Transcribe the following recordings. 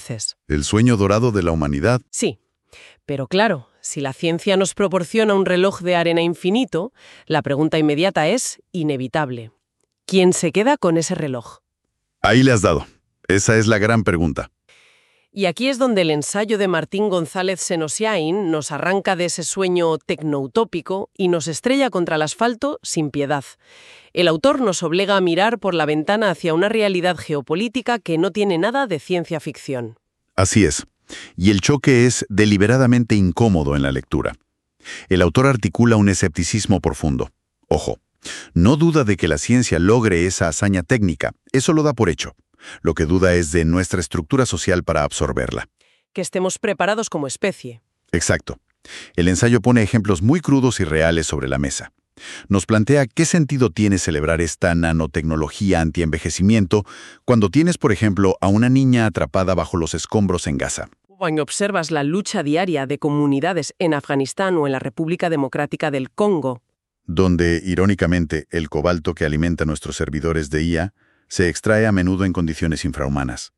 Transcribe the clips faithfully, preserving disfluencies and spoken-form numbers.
dices? El sueño dorado de la humanidad. Sí. Pero claro, si la ciencia nos proporciona un reloj de arena infinito, la pregunta inmediata es inevitable. ¿Quién se queda con ese reloj? Ahí le has dado. Esa es la gran pregunta. Y aquí es donde el ensayo de Martín González Senosiain nos arranca de ese sueño tecnoutópico y nos estrella contra el asfalto sin piedad. El autor nos obliga a mirar por la ventana hacia una realidad geopolítica que no tiene nada de ciencia ficción. Así es. Y el choque es deliberadamente incómodo en la lectura. El autor articula un escepticismo profundo. Ojo, no duda de que la ciencia logre esa hazaña técnica, eso lo da por hecho. Lo que duda es de nuestra estructura social para absorberla. Que estemos preparados como especie. Exacto. El ensayo pone ejemplos muy crudos y reales sobre la mesa. Nos plantea qué sentido tiene celebrar esta nanotecnología antienvejecimiento cuando tienes, por ejemplo, a una niña atrapada bajo los escombros en Gaza. Cuando observas la lucha diaria de comunidades en Afganistán o en la República Democrática del Congo, donde, irónicamente, el cobalto que alimenta nuestros servidores de I A se extrae a menudo en condiciones infrahumanas.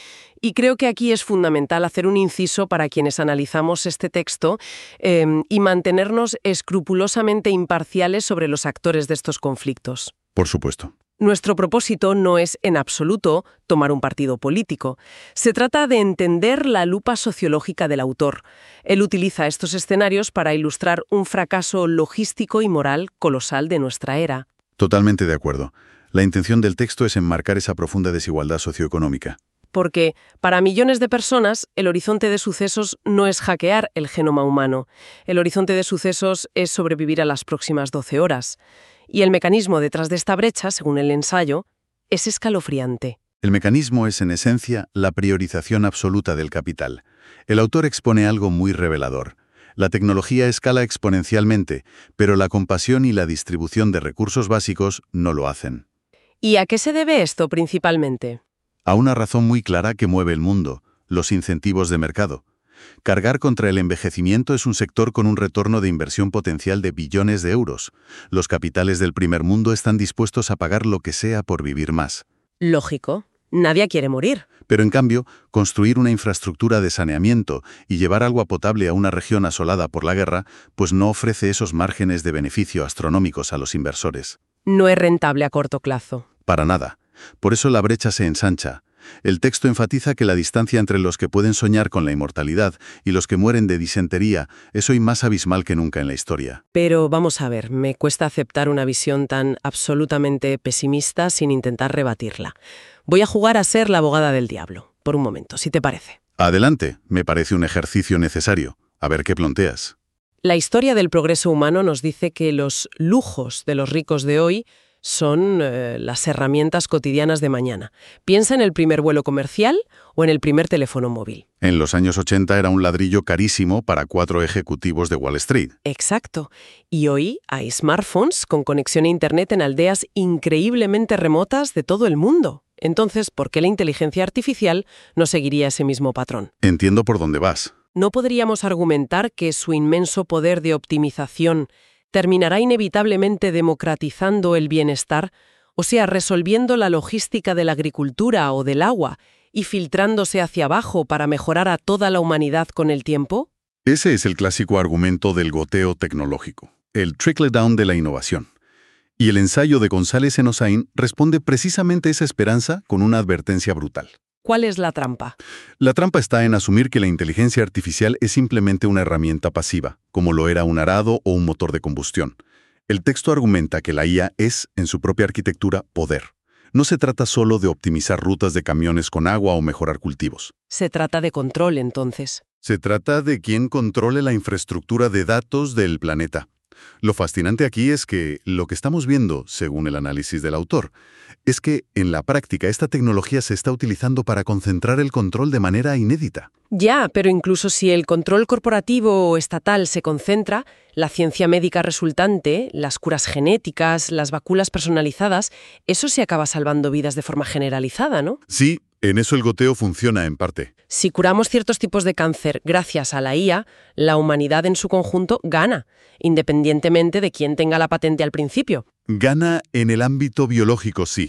Y creo que aquí es fundamental hacer un inciso para quienes analizamos este texto eh, y mantenernos escrupulosamente imparciales sobre los actores de estos conflictos. Por supuesto. Nuestro propósito no es, en absoluto, tomar un partido político. Se trata de entender la lupa sociológica del autor. Él utiliza estos escenarios para ilustrar un fracaso logístico y moral colosal de nuestra era. Totalmente de acuerdo. La intención del texto es enmarcar esa profunda desigualdad socioeconómica. Porque, para millones de personas, el horizonte de sucesos no es hackear el genoma humano. El horizonte de sucesos es sobrevivir a las próximas doce horas. Y el mecanismo detrás de esta brecha, según el ensayo, es escalofriante. El mecanismo es, en esencia, la priorización absoluta del capital. El autor expone algo muy revelador. La tecnología escala exponencialmente, pero la compasión y la distribución de recursos básicos no lo hacen. ¿Y a qué se debe esto principalmente? A una razón muy clara que mueve el mundo, los incentivos de mercado. Cargar contra el envejecimiento es un sector con un retorno de inversión potencial de billones de euros. Los capitales del primer mundo están dispuestos a pagar lo que sea por vivir más. Lógico. Nadie quiere morir. Pero en cambio, construir una infraestructura de saneamiento y llevar agua potable a una región asolada por la guerra, pues no ofrece esos márgenes de beneficio astronómicos a los inversores. No es rentable a corto plazo. Para nada. Por eso la brecha se ensancha. El texto enfatiza que la distancia entre los que pueden soñar con la inmortalidad y los que mueren de disentería es hoy más abismal que nunca en la historia. Pero vamos a ver, me cuesta aceptar una visión tan absolutamente pesimista sin intentar rebatirla. Voy a jugar a ser la abogada del diablo, por un momento, si te parece. Adelante, me parece un ejercicio necesario. A ver qué planteas. La historia del progreso humano nos dice que los lujos de los ricos de hoy son eh, las herramientas cotidianas de mañana. Piensa en el primer vuelo comercial o en el primer teléfono móvil. En los años ochenta era un ladrillo carísimo para cuatro ejecutivos de Wall Street. Exacto. Y hoy hay smartphones con conexión a Internet en aldeas increíblemente remotas de todo el mundo. Entonces, ¿por qué la inteligencia artificial no seguiría ese mismo patrón? Entiendo por dónde vas. ¿No podríamos argumentar que su inmenso poder de optimización terminará inevitablemente democratizando el bienestar, o sea, resolviendo la logística de la agricultura o del agua y filtrándose hacia abajo para mejorar a toda la humanidad con el tiempo? Ese es el clásico argumento del goteo tecnológico, el trickle-down de la innovación. Y el ensayo de González Senosiain responde precisamente a esa esperanza con una advertencia brutal. ¿Cuál es la trampa? La trampa está en asumir que la inteligencia artificial es simplemente una herramienta pasiva, como lo era un arado o un motor de combustión. El texto argumenta que la I A es, en su propia arquitectura, poder. No se trata solo de optimizar rutas de camiones con agua o mejorar cultivos. Se trata de control, entonces. Se trata de quien controle la infraestructura de datos del planeta. Lo fascinante aquí es que lo que estamos viendo, según el análisis del autor, es que en la práctica esta tecnología se está utilizando para concentrar el control de manera inédita. Ya, pero incluso si el control corporativo o estatal se concentra, la ciencia médica resultante, las curas genéticas, las vacunas personalizadas, eso se acaba salvando vidas de forma generalizada, ¿no? Sí, en eso el goteo funciona en parte. Si curamos ciertos tipos de cáncer gracias a la I A, la humanidad en su conjunto gana, independientemente de quién tenga la patente al principio. Gana en el ámbito biológico, sí,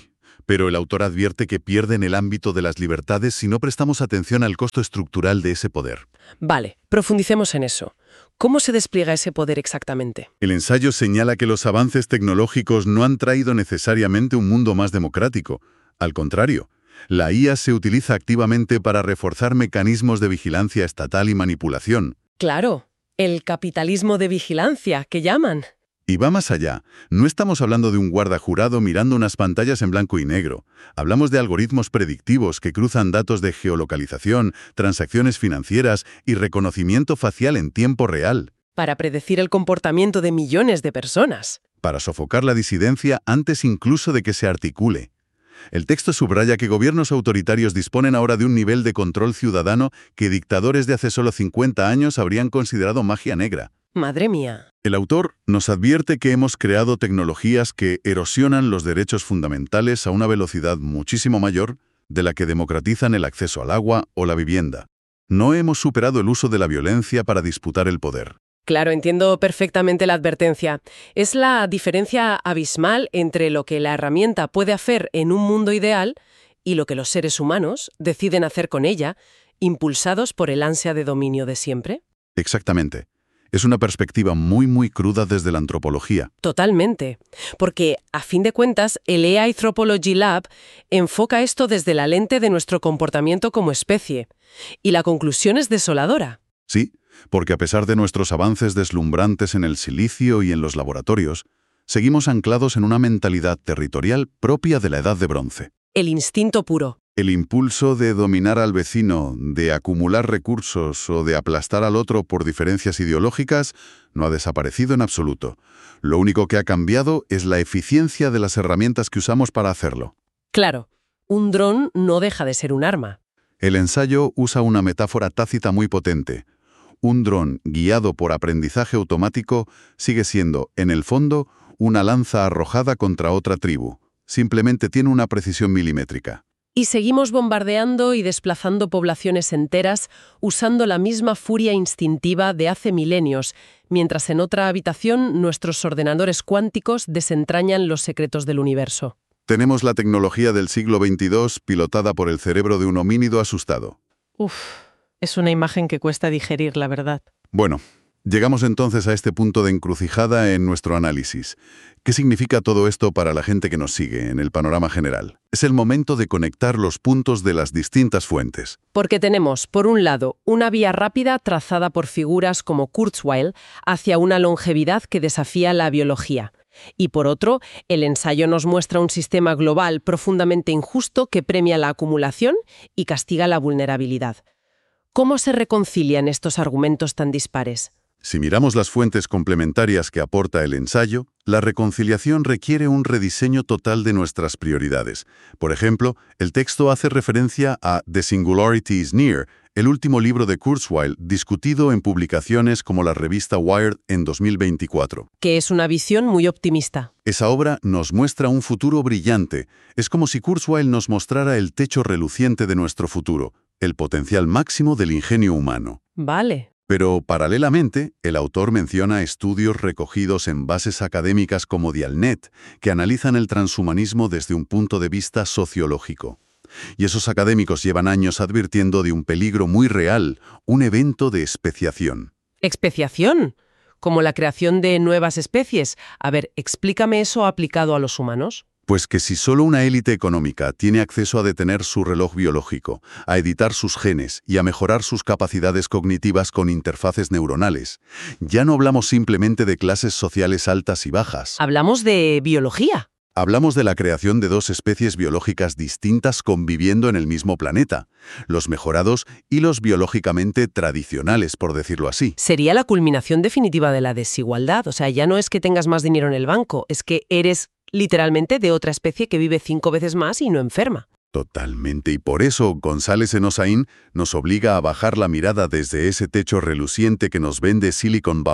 Pero el autor advierte que pierden el ámbito de las libertades si no prestamos atención al costo estructural de ese poder. Vale, profundicemos en eso. ¿Cómo se despliega ese poder exactamente? El ensayo señala que los avances tecnológicos no han traído necesariamente un mundo más democrático. Al contrario, la I A se utiliza activamente para reforzar mecanismos de vigilancia estatal y manipulación. Claro, el capitalismo de vigilancia, que llaman. Y va más allá. No estamos hablando de un guarda jurado mirando unas pantallas en blanco y negro. Hablamos de algoritmos predictivos que cruzan datos de geolocalización, transacciones financieras y reconocimiento facial en tiempo real. Para predecir el comportamiento de millones de personas. Para sofocar la disidencia antes incluso de que se articule. El texto subraya que gobiernos autoritarios disponen ahora de un nivel de control ciudadano que dictadores de hace solo cincuenta años habrían considerado magia negra. Madre mía. El autor nos advierte que hemos creado tecnologías que erosionan los derechos fundamentales a una velocidad muchísimo mayor de la que democratizan el acceso al agua o la vivienda. No hemos superado el uso de la violencia para disputar el poder. Claro, entiendo perfectamente la advertencia. Es la diferencia abismal entre lo que la herramienta puede hacer en un mundo ideal y lo que los seres humanos deciden hacer con ella, impulsados por el ansia de dominio de siempre. Exactamente. Es una perspectiva muy, muy cruda desde la antropología. Totalmente. Porque, a fin de cuentas, el A I Anthropology Lab enfoca esto desde la lente de nuestro comportamiento como especie. Y la conclusión es desoladora. Sí, porque a pesar de nuestros avances deslumbrantes en el silicio y en los laboratorios, seguimos anclados en una mentalidad territorial propia de la Edad de Bronce. El instinto puro. El impulso de dominar al vecino, de acumular recursos o de aplastar al otro por diferencias ideológicas no ha desaparecido en absoluto. Lo único que ha cambiado es la eficiencia de las herramientas que usamos para hacerlo. Claro, un dron no deja de ser un arma. El ensayo usa una metáfora tácita muy potente. Un dron guiado por aprendizaje automático sigue siendo, en el fondo, una lanza arrojada contra otra tribu. Simplemente tiene una precisión milimétrica. Y seguimos bombardeando y desplazando poblaciones enteras usando la misma furia instintiva de hace milenios, mientras en otra habitación nuestros ordenadores cuánticos desentrañan los secretos del universo. Tenemos la tecnología del siglo veintidós pilotada por el cerebro de un homínido asustado. Uf, es una imagen que cuesta digerir, la verdad. Bueno, llegamos entonces a este punto de encrucijada en nuestro análisis. ¿Qué significa todo esto para la gente que nos sigue en el panorama general? Es el momento de conectar los puntos de las distintas fuentes. Porque tenemos, por un lado, una vía rápida trazada por figuras como Kurzweil hacia una longevidad que desafía la biología. Y por otro, el ensayo nos muestra un sistema global profundamente injusto que premia la acumulación y castiga la vulnerabilidad. ¿Cómo se reconcilian estos argumentos tan dispares? Si miramos las fuentes complementarias que aporta el ensayo, la reconciliación requiere un rediseño total de nuestras prioridades. Por ejemplo, el texto hace referencia a The Singularity is Near, el último libro de Kurzweil, discutido en publicaciones como la revista Wired en dos mil veinticuatro. Que es una visión muy optimista. Esa obra nos muestra un futuro brillante. Es como si Kurzweil nos mostrara el techo reluciente de nuestro futuro, el potencial máximo del ingenio humano. Vale. Pero, paralelamente, el autor menciona estudios recogidos en bases académicas como Dialnet, que analizan el transhumanismo desde un punto de vista sociológico. Y esos académicos llevan años advirtiendo de un peligro muy real, un evento de especiación. ¿Especiación? ¿Como la creación de nuevas especies? A ver, explícame eso aplicado a los humanos. Pues que si solo una élite económica tiene acceso a detener su reloj biológico, a editar sus genes y a mejorar sus capacidades cognitivas con interfaces neuronales, ya no hablamos simplemente de clases sociales altas y bajas. Hablamos de biología. Hablamos de la creación de dos especies biológicas distintas conviviendo en el mismo planeta, los mejorados y los biológicamente tradicionales, por decirlo así. Sería la culminación definitiva de la desigualdad. O sea, ya no es que tengas más dinero en el banco, es que eres literalmente de otra especie que vive cinco veces más y no enferma. Totalmente, y por eso González en Hossain nos obliga a bajar la mirada desde ese techo reluciente que nos vende Silicon Valley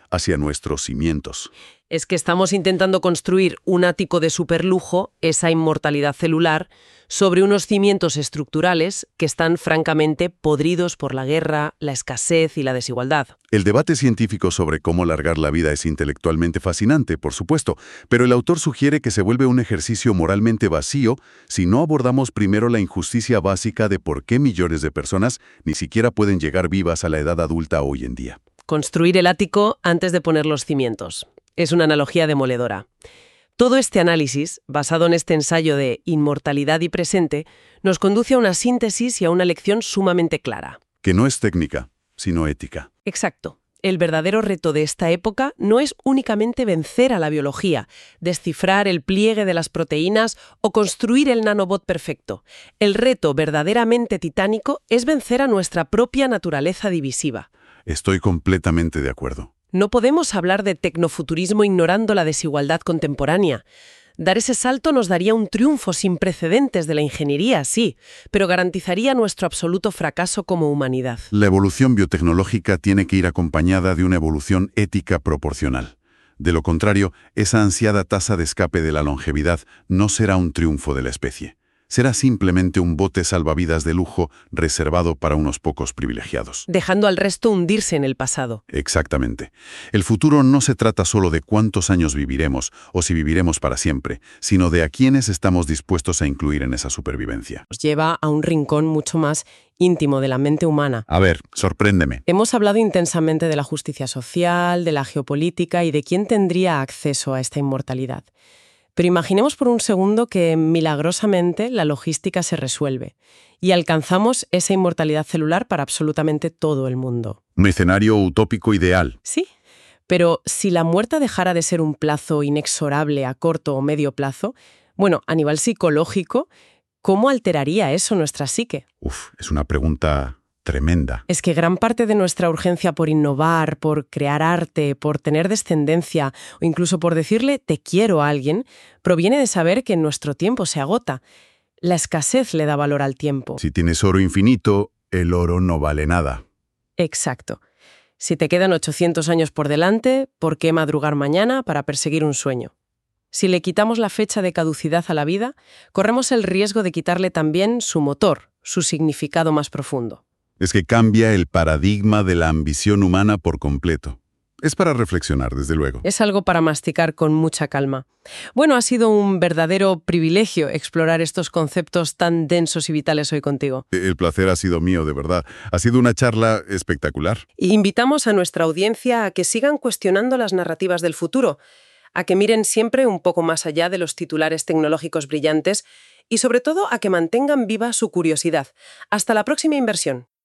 hacia nuestros cimientos. Es que estamos intentando construir un ático de superlujo, esa inmortalidad celular, sobre unos cimientos estructurales que están francamente podridos por la guerra, la escasez y la desigualdad. El debate científico sobre cómo largar la vida es intelectualmente fascinante, por supuesto, pero el autor sugiere que se vuelve un ejercicio moralmente vacío si no abordamos primero la injusticia básica de por qué millones de personas ni siquiera pueden llegar vivas a la edad adulta hoy en día. Construir el ático antes de poner los cimientos. Es una analogía demoledora. Todo este análisis, basado en este ensayo de inmortalidad y presente, nos conduce a una síntesis y a una lección sumamente clara. Que no es técnica, sino ética. Exacto. El verdadero reto de esta época no es únicamente vencer a la biología, descifrar el pliegue de las proteínas o construir el nanobot perfecto. El reto verdaderamente titánico es vencer a nuestra propia naturaleza divisiva. Estoy completamente de acuerdo. No podemos hablar de tecnofuturismo ignorando la desigualdad contemporánea. Dar ese salto nos daría un triunfo sin precedentes de la ingeniería, sí, pero garantizaría nuestro absoluto fracaso como humanidad. La evolución biotecnológica tiene que ir acompañada de una evolución ética proporcional. De lo contrario, esa ansiada tasa de escape de la longevidad no será un triunfo de la especie. Será simplemente un bote salvavidas de lujo reservado para unos pocos privilegiados. Dejando al resto hundirse en el pasado. Exactamente. El futuro no se trata solo de cuántos años viviremos o si viviremos para siempre, sino de a quiénes estamos dispuestos a incluir en esa supervivencia. Nos lleva a un rincón mucho más íntimo de la mente humana. A ver, sorpréndeme. Hemos hablado intensamente de la justicia social, de la geopolítica y de quién tendría acceso a esta inmortalidad. Pero imaginemos por un segundo que, milagrosamente, la logística se resuelve y alcanzamos esa inmortalidad celular para absolutamente todo el mundo. Un escenario utópico ideal. Sí, pero si la muerte dejara de ser un plazo inexorable a corto o medio plazo, bueno, a nivel psicológico, ¿cómo alteraría eso nuestra psique? Uf, es una pregunta tremenda. Es que gran parte de nuestra urgencia por innovar, por crear arte, por tener descendencia o incluso por decirle te quiero a alguien, proviene de saber que nuestro tiempo se agota. La escasez le da valor al tiempo. Si tienes oro infinito, el oro no vale nada. Exacto. Si te quedan ochocientos años por delante, ¿por qué madrugar mañana para perseguir un sueño? Si le quitamos la fecha de caducidad a la vida, corremos el riesgo de quitarle también su motor, su significado más profundo. Es que cambia el paradigma de la ambición humana por completo. Es para reflexionar, desde luego. Es algo para masticar con mucha calma. Bueno, ha sido un verdadero privilegio explorar estos conceptos tan densos y vitales hoy contigo. El placer ha sido mío, de verdad. Ha sido una charla espectacular. Y invitamos a nuestra audiencia a que sigan cuestionando las narrativas del futuro, a que miren siempre un poco más allá de los titulares tecnológicos brillantes y sobre todo a que mantengan viva su curiosidad. Hasta la próxima inversión.